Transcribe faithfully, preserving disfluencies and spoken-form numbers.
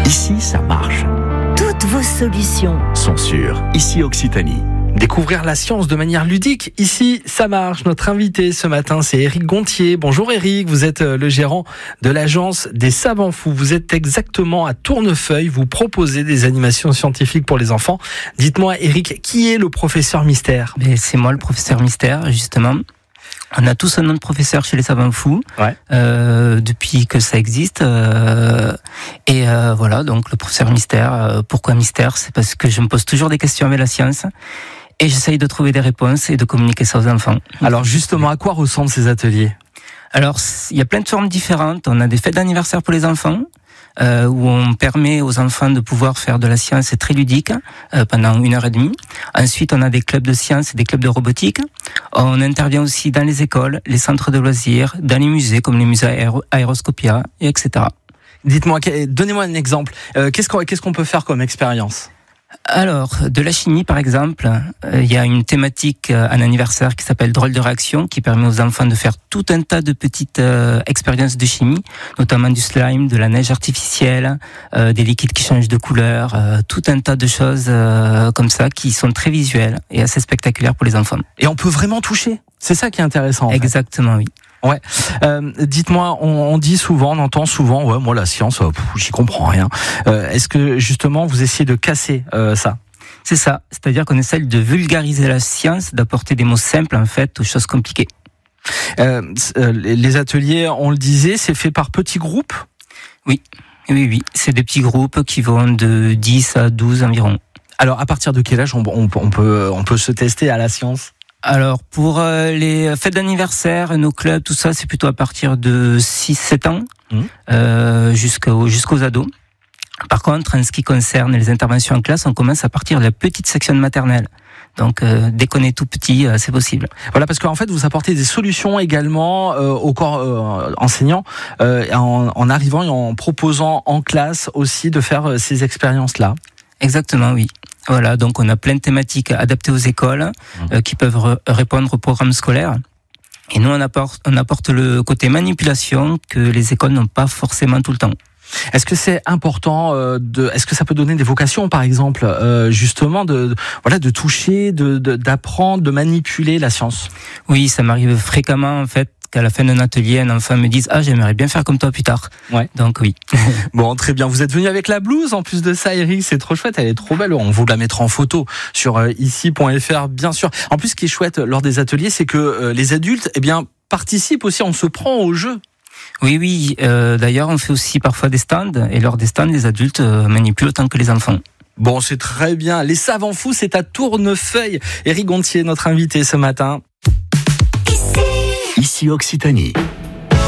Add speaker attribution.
Speaker 1: Ici, ça marche.
Speaker 2: Toutes vos solutions
Speaker 1: Sont sur Ici Occitanie.
Speaker 3: Découvrir la science de manière ludique, ici ça marche. Notre invité ce matin c'est Éric Gontier. Bonjour Éric, vous êtes le gérant de l'agence des Savants Fous. Vous êtes exactement à Tournefeuille, vous proposez des animations scientifiques pour les enfants. Dites-moi Éric, qui est le professeur mystère ?
Speaker 4: Mais c'est moi le professeur mystère justement. On a tous un nom de professeur chez les Savants Fous,
Speaker 3: ouais.
Speaker 4: euh, depuis que ça existe. Euh, et euh, voilà, donc le professeur mystère. Euh, pourquoi mystère ? C'est parce que je me pose toujours des questions avec la science et j'essaye de trouver des réponses et de communiquer ça aux enfants.
Speaker 3: Alors justement, à quoi ressemblent ces ateliers ?
Speaker 4: Alors, il y a plein de formes différentes. On a des fêtes d'anniversaire pour les enfants, euh, où on permet aux enfants de pouvoir faire de la science très ludique euh, pendant une heure et demie. Ensuite, on a des clubs de science et des clubs de robotique. On intervient aussi dans les écoles, les centres de loisirs, dans les musées comme les musées Aéro- Aéroscopia, et cetera.
Speaker 3: Dites-moi, donnez-moi un exemple. Euh, qu'est-ce qu'on, qu'est-ce qu'on peut faire comme expérience ?
Speaker 4: Alors, de la chimie par exemple, il euh, y a une thématique euh, un anniversaire qui s'appelle Drôle de réaction, qui permet aux enfants de faire tout un tas de petites euh, expériences de chimie, notamment du slime, de la neige artificielle, euh, des liquides qui changent de couleur, euh, tout un tas de choses euh, comme ça qui sont très visuelles et assez spectaculaires pour les enfants.
Speaker 3: Et on peut vraiment toucher ? C'est ça qui est intéressant. En
Speaker 4: Exactement,
Speaker 3: fait.
Speaker 4: oui.
Speaker 3: Ouais. Euh, dites-moi, on, on dit souvent, on entend souvent, ouais, moi la science, euh, pff, j'y comprends rien. Euh, est-ce que justement vous essayez de casser euh, ça ?
Speaker 4: C'est ça. C'est-à-dire qu'on essaie de vulgariser la science, d'apporter des mots simples en fait aux choses compliquées.
Speaker 3: Euh, les ateliers, on le disait, c'est fait par petits groupes ?
Speaker 4: Oui, oui, oui. C'est des petits groupes qui vont de dix à douze environ.
Speaker 3: Alors, à partir de quel âge on, on, on peut, on peut se tester à la science ?
Speaker 4: Alors, pour euh, les fêtes d'anniversaire, nos clubs, tout ça, c'est plutôt à partir de six sept ans, mmh. euh, jusqu'aux, jusqu'aux ados. Par contre, en ce qui concerne les interventions en classe, on commence à partir de la petite section de maternelle. Donc, euh, dès qu'on est tout petit, euh, c'est possible.
Speaker 3: Voilà, parce qu'en fait, vous apportez des solutions également euh, au corps euh, enseignant, euh, en, en arrivant et en proposant en classe aussi de faire euh, ces expériences-là.
Speaker 4: Exactement, oui. Voilà, donc on a plein de thématiques adaptées aux écoles euh, qui peuvent re- répondre au programme scolaire. Et nous, on apporte, on apporte le côté manipulation que les écoles n'ont pas forcément tout le temps.
Speaker 3: Est-ce que c'est important euh, de, est-ce que ça peut donner des vocations, par exemple, euh, justement de, de, voilà, de toucher, de, de, d'apprendre, de manipuler la science ?
Speaker 4: Oui, ça m'arrive fréquemment, en fait, qu'à la fin d'un atelier, un enfant me dise « Ah, j'aimerais bien faire comme toi plus tard. »
Speaker 3: Ouais.
Speaker 4: Donc oui.
Speaker 3: Bon, très bien. Vous êtes venu avec la blouse en plus de ça, Éric. C'est trop chouette. Elle est trop belle. On vous la mettra en photo sur euh, ici point f r, bien sûr. En plus, ce qui est chouette lors des ateliers, c'est que euh, les adultes, eh bien, participent aussi. On se prend au jeu.
Speaker 4: Oui, oui. Euh, d'ailleurs, on fait aussi parfois des stands. Et lors des stands, les adultes euh, manipulent autant que les enfants.
Speaker 3: Bon, c'est très bien. Les Savants Fous, c'est à Tournefeuille. Éric Gontier, notre invité ce matin.
Speaker 1: Ici Occitanie.